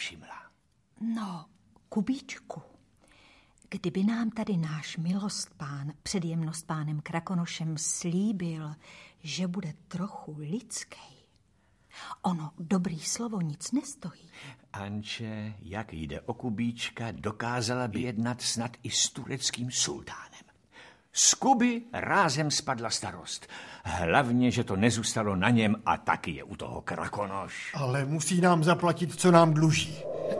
povšimla. No, Kubíčku, kdyby nám tady náš milostpán před jemnostpánem Krakonošem slíbil, že bude trochu lidský, ono dobrý slovo nic nestojí. Anče, jak jde o Kubíčka, dokázala by jednat snad i s tureckým sultánem. Z Kuby rázem spadla starost. Hlavně, že to nezůstalo na něm a taky je u toho Krakonoš. Ale musí nám zaplatit, co nám dluží.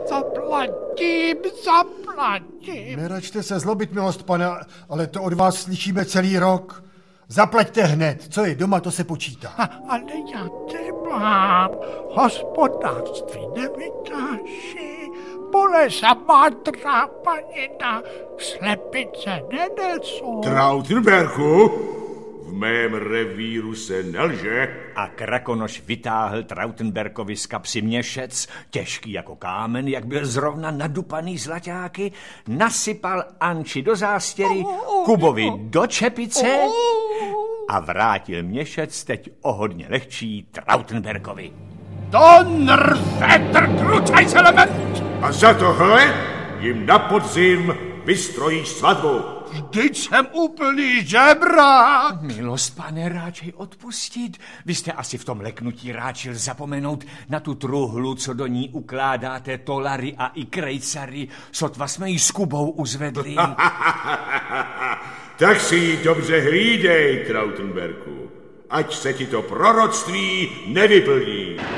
Zaplatím. Neračte se zlobit, milost pana, ale to od vás slyšíme celý rok. Zaplaťte hned, co je doma, to se počítá. Ale já nemám, hospodářství nevykáší, pole samá trápanina, slepice nenesou. Trautenberku, v mém revíru se nelže. A Krakonoš vytáhl Trautenberkovi z kapsy měšec, těžký jako kámen, jak byl zrovna nadupaný zlaťáky, nasypal Anči do zástěry, Kubovi do čepice a vrátil měšec teď o hodně lehčí Trautenberkovi. Donnerwetter, Kruzeiselement! A za tohle jim na podzim vystrojíš svatbu. Vždyť jsem úplný žebrák. Milost, pane, ráčej odpustit. Vy jste asi v tom leknutí ráčil zapomenout na tu truhlu, co do ní ukládáte tolary a i krejcary, sotva jsme ji s Kubou uzvedli. Tak si ji dobře hlídej, Trautenberku, ať se ti to proroctví nevyplní.